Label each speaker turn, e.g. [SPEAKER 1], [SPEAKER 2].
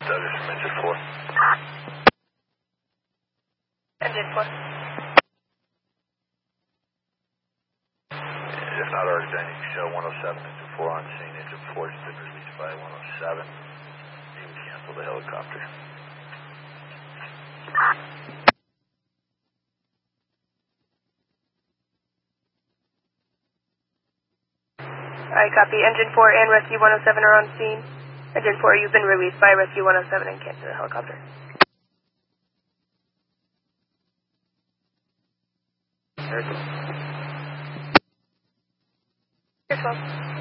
[SPEAKER 1] Status from engine 4.
[SPEAKER 2] Engine 4.
[SPEAKER 1] If not already done, you can show 107, engine 4 on scene. Engine 4 has been released by 107. You can cancel the helicopter.
[SPEAKER 2] Alright, copy. Engine 4 and Rescue 107 are on scene. Engine 4, you've been released by Rescue 107 and cancel the helicopter. Here's 12.